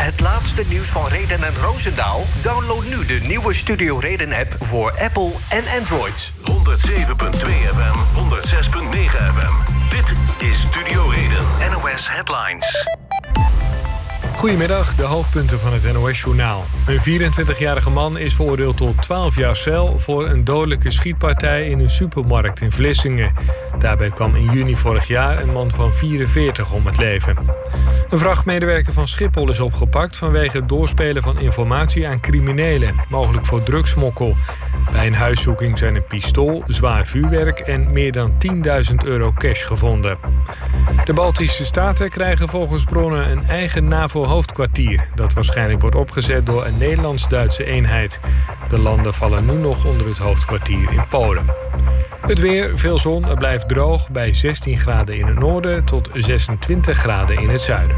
Het laatste nieuws van Reden en Roosendaal? Download nu de nieuwe Studio Reden-app voor Apple en Android. 107.2 FM, 106.9 FM. Dit is Studio Reden, NOS Headlines. Goedemiddag, de hoofdpunten van het NOS-journaal. Een 24-jarige man is veroordeeld tot 12 jaar cel voor een dodelijke schietpartij in een supermarkt in Vlissingen. Daarbij kwam in juni vorig jaar een man van 44 om het leven. Een vrachtmedewerker van Schiphol is opgepakt vanwege het doorspelen van informatie aan criminelen, mogelijk voor drugsmokkel. Bij een huiszoeking zijn een pistool, zwaar vuurwerk en meer dan €10.000 cash gevonden. De Baltische Staten krijgen volgens bronnen een eigen NAVO-hoofdkwartier, dat waarschijnlijk wordt opgezet door een Nederlands-Duitse eenheid. De landen vallen nu nog onder het hoofdkwartier in Polen. Het weer, veel zon, het blijft droog bij 16 graden in het noorden tot 26 graden in het zuiden.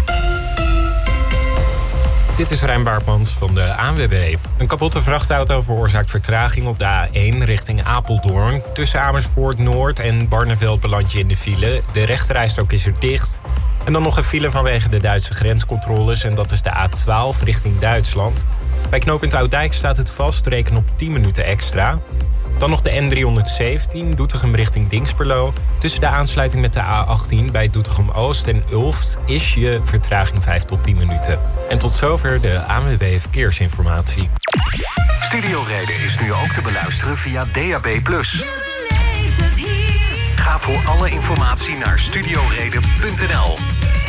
Dit is Rijn Baartmans van de ANWB. Een kapotte vrachtauto veroorzaakt vertraging op de A1 richting Apeldoorn. Tussen Amersfoort Noord en Barneveld beland je in de file. De rechterrijstrook is er dicht. En dan nog een file vanwege de Duitse grenscontroles. En dat is de A12 richting Duitsland. Bij knooppunt Oud-Dijk staat het vast, reken op 10 minuten extra. Dan nog de N317, Doetinchem richting Dinxperlo. Tussen de aansluiting met de A18 bij Doetinchem-Oost en Ulft is je vertraging 5 tot 10 minuten. En tot zover de ANWB Verkeersinformatie. Studio Reden is nu ook te beluisteren via DAB+. Ga voor alle informatie naar studioreden.nl.